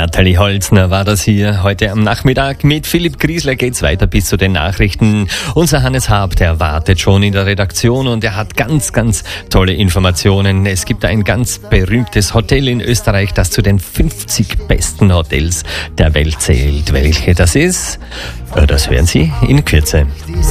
Nathalie Holzner war das hier. Heute am Nachmittag mit Philipp Griesler geht's weiter bis zu den Nachrichten. Unser Hannes Haab, der wartet schon in der Redaktion und er hat ganz, ganz tolle Informationen. Es gibt ein ganz berühmtes Hotel in Österreich, das zu den 50 besten Hotels der Welt zählt. Welche das ist, das hören Sie in Kürze.